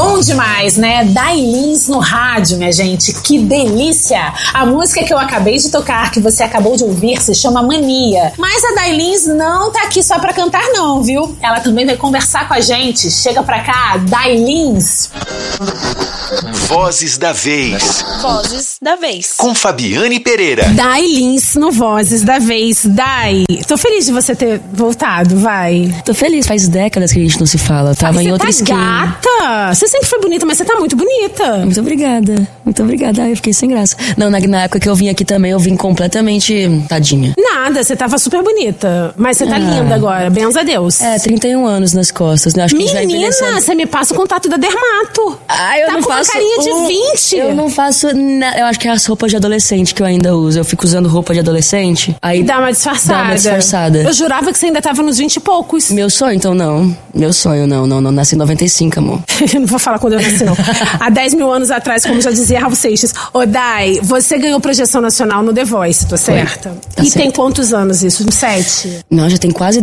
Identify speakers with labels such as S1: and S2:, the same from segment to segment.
S1: Bom demais, né? Dailins no rádio, minha gente. Que delícia! A música que eu acabei de tocar, que você acabou de ouvir, se chama Mania. Mas a Dailins não tá aqui só pra cantar não, viu? Ela também vai conversar com a gente. Chega pra cá, Dailins.
S2: Vozes da Vez.
S3: Vozes da Vez.
S2: Com Fabiane Pereira.
S1: Dailins no Vozes da Vez. Dai, tô feliz de você ter voltado, vai.
S4: Tô feliz, faz décadas que a gente não se fala. Tava em outra skin.
S1: Gata! Você sempre foi bonita, mas você tá muito bonita.
S4: Muito obrigada. Muito obrigada. Ai, eu fiquei sem graça. Não, na época que eu vim aqui também, eu vim completamente tadinha.
S1: Nada, você tava super bonita. Mas você tá linda agora, benza a Deus.
S4: 31 anos nas costas, né? Acho que
S1: menina, você me passa o contato da Dermato.
S4: Ah, eu
S1: tá
S4: não
S1: com
S4: faço
S1: uma carinha de 20.
S4: Eu não faço eu acho que é as roupas de adolescente que eu ainda uso. Eu fico usando roupa de adolescente. Aí
S1: dá uma disfarçada. Eu jurava que você ainda tava nos 20 e poucos.
S4: Meu sonho, então não. Meu sonho, não. Nasci em 95, amor.
S1: Eu não vou falar quando eu nasci, não. Há 10 mil anos atrás, como já dizia Raul Seixas. Ô, Dai, você ganhou projeção nacional no The Voice, tô certa?
S4: Tá
S1: e
S4: certo.
S1: Tem quantos anos isso? 7?
S4: Não, já tem quase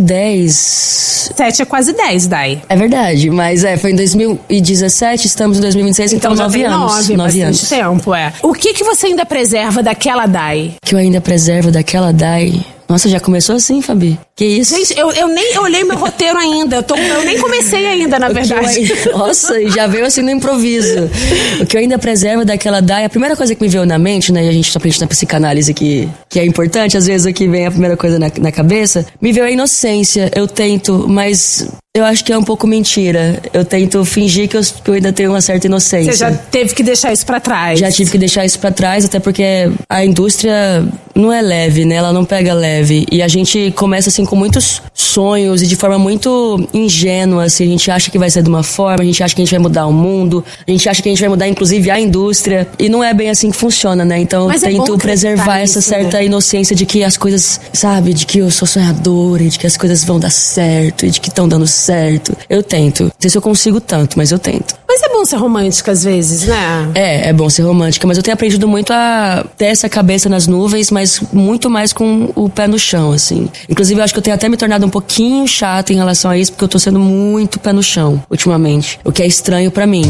S4: 10.
S1: 7 é quase 10, Dai.
S4: É verdade, mas foi em 2017, estamos em 2026, então 9 anos. 9 anos.
S1: Tempo, O que você ainda preserva daquela Dai?
S4: Que eu ainda preservo daquela Dai? Nossa, já começou assim, Fabi? Que isso?
S1: Gente, eu nem olhei meu roteiro ainda. Eu nem comecei ainda, na verdade.
S4: Nossa, já veio assim no improviso. O que eu ainda preservo daquela Dai, a primeira coisa que me veio na mente, né? E a gente aprende na psicanálise que é importante, às vezes aqui vem a primeira coisa na cabeça, me veio a inocência. Eu tento, mas eu acho que é um pouco mentira. Eu tento fingir que eu ainda tenho uma certa inocência.
S1: Você já teve que deixar isso pra trás.
S4: Já tive que deixar isso pra trás, até porque a indústria não é leve, né? Ela não pega leve. E a gente começa assim com muitos sonhos e de forma muito ingênua, assim. A gente acha que vai ser de uma forma, a gente acha que a gente vai mudar o mundo, a gente acha que a gente vai mudar inclusive a indústria. E não é bem assim que funciona, né? Então eu tento preservar essa certa inocência de que as coisas, sabe? De que eu sou sonhadora e de que as coisas vão dar certo e de que estão dando certo. Eu tento. Não sei se eu consigo tanto, mas eu tento.
S1: Mas é bom ser romântica às vezes, né?
S4: É bom ser romântica, mas eu tenho aprendido muito a ter essa cabeça nas nuvens, mas muito mais com o pé no chão, assim. Inclusive, eu acho que eu tenho até me tornado um pouquinho chata em relação a isso, porque eu tô sendo muito pé no chão, ultimamente. O que é estranho pra mim.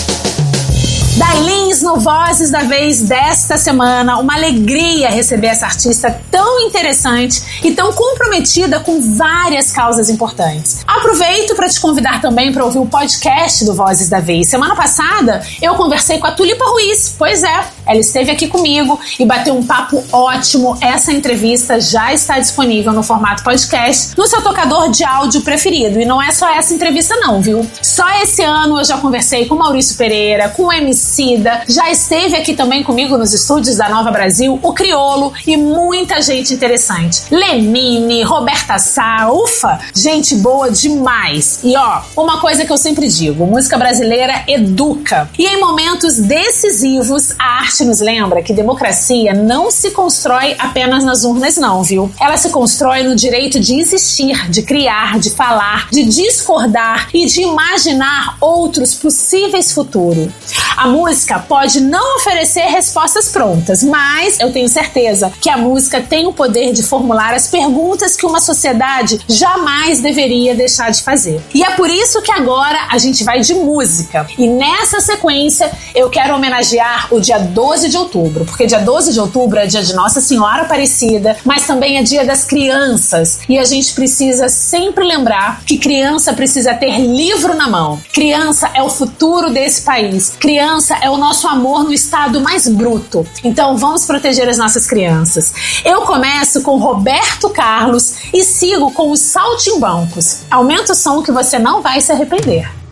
S1: Dailins no Vozes da Vez desta semana. Uma alegria receber essa artista tão interessante e tão comprometida com várias causas importantes. Aproveito para te convidar também para ouvir o podcast do Vozes da Vez. Semana passada eu conversei com a Tulipa Ruiz. Pois é, ela esteve aqui comigo e bateu um papo ótimo. Essa entrevista já está disponível no formato podcast no seu tocador de áudio preferido. E não é só essa entrevista não, viu? Só esse ano eu já conversei com Maurício Pereira, com o Emicida, já esteve aqui também comigo nos estúdios da Nova Brasil, o Criolo e muita gente interessante. Lenine, Roberta Sá, ufa, gente boa demais. E uma coisa que eu sempre digo, música brasileira educa. E em momentos decisivos, a arte nos lembra que democracia não se constrói apenas nas urnas não, viu? Ela se constrói no direito de existir, de criar, de falar, de discordar e de imaginar outros possíveis futuros. A música pode não oferecer respostas prontas, mas eu tenho certeza que a música tem o poder de formular as perguntas que uma sociedade jamais deveria deixar de fazer. E é por isso que agora a gente vai de música. E nessa sequência eu quero homenagear o dia 12 de outubro, porque dia 12 de outubro é dia de Nossa Senhora Aparecida, mas também é dia das crianças. E a gente precisa sempre lembrar que criança precisa ter livro na mão. Criança é o futuro desse país. Criança é o nosso amor no estado mais bruto. Então vamos proteger as nossas crianças. Eu começo com Roberto Carlos e sigo com os Saltimbancos. Aumenta o som que você não vai se arrepender.